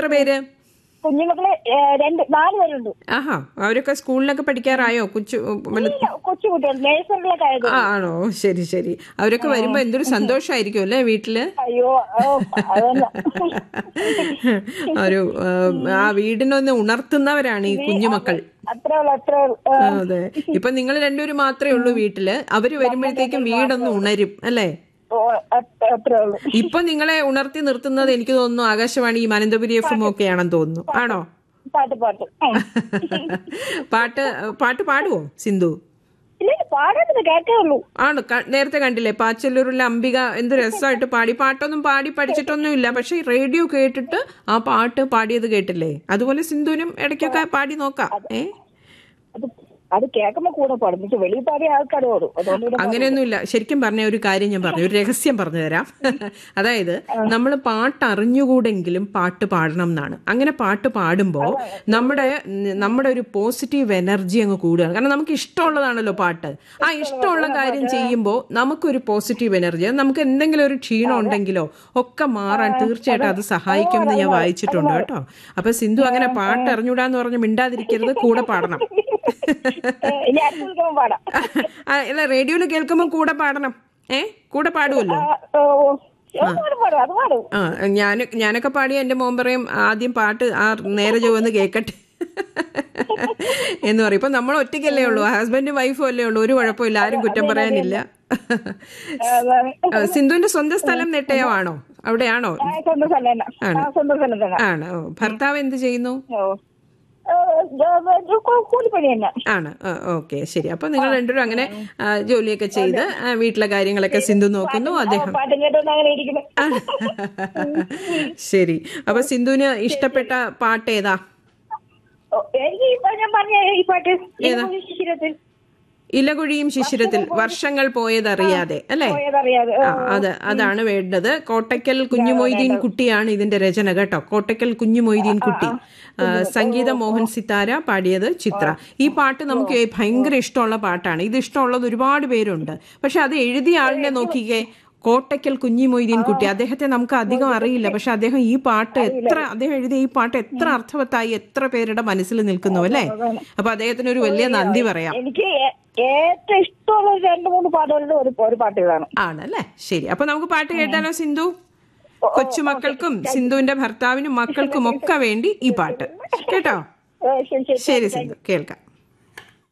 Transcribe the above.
പേര്? കുഞ്ഞുമക്കള് 4 പേരുണ്ട്. ആഹാ, അവരൊക്കെ സ്കൂളിലൊക്കെ പഠിക്കാറായോ? കൊച്ചു കുട്ടികൾ നേഴ്സറിലൊക്കെ ആയത്. ആണോ, ശരി ശരി. അവരൊക്കെ വരുമ്പോ എന്തൊരു സന്തോഷായിരിക്കും അല്ലേ വീട്ടില്? അയ്യോ ഒരു ആ വീടിനൊന്ന് ഉണർത്തുന്നവരാണ് ഈ കുഞ്ഞുമക്കൾ. അതെ, ഇപ്പൊ നിങ്ങൾ രണ്ടുപേരും മാത്രമേ ഉള്ളൂ വീട്ടില്. അവര് വരുമ്പോഴത്തേക്കും വീടൊന്ന് ഉണരും അല്ലേ? ഇപ്പൊ നിങ്ങളെ ഉണർത്തി നിർത്തുന്നത് എനിക്ക് തോന്നുന്നു ആകാശവാണി അനന്തപുരി FM ഒക്കെ ആണെന്ന് തോന്നുന്നു. ആണോ? പാട്ട് പാടുവോ സിന്ധു? ആണ്, നേരത്തെ കണ്ടില്ലേ പാച്ചല്ലൂരിലെ അംബിക എന്ത് രസമായിട്ട് പാടി. പാട്ടൊന്നും പാടി പഠിച്ചിട്ടൊന്നും ഇല്ല, പക്ഷെ റേഡിയോ കേട്ടിട്ട് ആ പാട്ട് പാടിയത് കേട്ടില്ലേ? അതുപോലെ സിന്ധുവിനും ഇടയ്ക്കൊക്കെ പാടി നോക്കാം. അത് കേൾക്കുമ്പോ കൂടെ പാടും, വെളിയിൽ പാടിയ ആൾക്കാരോടും. അങ്ങനെയൊന്നുമില്ല. ശരിക്കും പറഞ്ഞ ഒരു കാര്യം ഞാൻ പറഞ്ഞു, ഒരു രഹസ്യം പറഞ്ഞു തരാം. അതായത് നമ്മൾ പാട്ട് അറിഞ്ഞുകൂടെങ്കിലും പാട്ട് പാടണം എന്നാണ്. അങ്ങനെ പാട്ട് പാടുമ്പോൾ നമ്മുടെ ഒരു പോസിറ്റീവ് എനർജി അങ്ങ് കൂടുകയാണ്. കാരണം നമുക്ക് ഇഷ്ടമുള്ളതാണല്ലോ പാട്ട്. ആ ഇഷ്ടമുള്ള കാര്യം ചെയ്യുമ്പോൾ നമുക്കൊരു പോസിറ്റീവ് എനർജി, നമുക്ക് എന്തെങ്കിലും ഒരു ക്ഷീണം ഉണ്ടെങ്കിലോ ഒക്കെ മാറാൻ തീർച്ചയായിട്ടും അത് സഹായിക്കുമെന്ന് ഞാൻ വായിച്ചിട്ടുണ്ട് കേട്ടോ. അപ്പൊ സിന്ധു അങ്ങനെ പാട്ട് അറിഞ്ഞൂടാന്ന് പറഞ്ഞ് മിണ്ടാതിരിക്കരുത്, കൂടെ പാടണം. അല്ല, റേഡിയോയില് കേൾക്കുമ്പോ കൂടെ പാടണം. കൂടെ പാടുമല്ലോ. ഞാനൊക്കെ പാടിയ എന്റെ മോൻ പറയും ആദ്യം പാട്ട് നേരെ ചൊവ്വന്ന് കേക്കട്ടെ എന്ന് പറയും. ഇപ്പൊ നമ്മൾ ഒറ്റയ്ക്കല്ലേ ഉള്ളൂ, ഹസ്ബൻഡും വൈഫും അല്ലേ ഉള്ളൂ, ഒരു കുഴപ്പമില്ല, ആരും കുറ്റം പറയാനില്ല. സിന്ധുവിന്റെ സ്വന്തം സ്ഥലം നെട്ടയമാണോ? അവിടെയാണോ? ആണ്. ഭർത്താവ് എന്ത് ചെയ്യുന്നു? ആണ്. ഓക്കെ, ശരി. അപ്പൊ നിങ്ങൾ രണ്ടുപേരും അങ്ങനെ ജോലിയൊക്കെ ചെയ്ത് വീട്ടിലെ കാര്യങ്ങളൊക്കെ സിന്ധു നോക്കുന്നു, അദ്ദേഹം. ശരി. അപ്പൊ സിന്ധുവിന് ഇഷ്ടപ്പെട്ട പാട്ട് ഏതാ? ഏതാ? ഇലകുഴിയും ശിശിരത്തിൽ, വർഷങ്ങൾ പോയതറിയാതെ അല്ലേ? അതാണ് വേണ്ടത്. കോട്ടയ്ക്കൽ കുഞ്ഞുമൊയ്തീൻ കുട്ടിയാണ് ഇതിന്റെ രചന കേട്ടോ. കോട്ടയ്ക്കൽ കുഞ്ഞുമൊയ്തീൻ കുട്ടി. സംഗീത മോഹൻ സിത്താര, പാടിയത് ചിത്ര. ഈ പാട്ട് നമുക്ക് ഭയങ്കര ഇഷ്ടമുള്ള പാട്ടാണ്. ഇത് ഇഷ്ടമുള്ളത് ഒരുപാട് പേരുണ്ട്. പക്ഷെ അത് എഴുതിയ ആളിനെ നോക്കിക്കേ, കോട്ടയ്ക്കൽ കുഞ്ഞിമൊയ്തീൻ കുട്ടി. അദ്ദേഹത്തെ നമുക്ക് അധികം അറിയില്ല, പക്ഷെ അദ്ദേഹം എഴുതിയ ഈ പാട്ട് എത്ര അർത്ഥവത്തായി എത്ര പേരുടെ മനസ്സിൽ നിൽക്കുന്നു അല്ലേ? അപ്പൊ അദ്ദേഹത്തിന് ഒരു വലിയ നന്ദി പറയാം. എനിക്ക് ഏറ്റവും ഇഷ്ടമുള്ള 2-3 പാട്ടുകളുടെ ഒരു പാട്ടുകളാണ്. ആണല്ലേ? ശരി. അപ്പൊ നമുക്ക് പാട്ട് കേട്ടാലോ സിന്ധു? കൊച്ചുമക്കൾക്കും സിന്ധുവിന്റെ ഭർത്താവിനും മക്കൾക്കും ഒക്കെ വേണ്ടി ഈ പാട്ട് കേട്ടോ. ശരി സിന്ധു, കേൾക്കാം.